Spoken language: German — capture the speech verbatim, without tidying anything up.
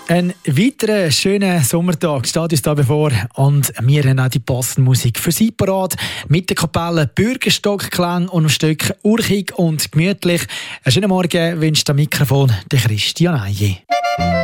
Ein weiterer schöner Sommertag steht uns da bevor und wir haben auch die passende Musik für Sie parat. Mit der Kapelle Bürgerstockklang und ein Stück urchig und gemütlich. Einen schönen Morgen wünscht am Mikrofon der Christian Eije.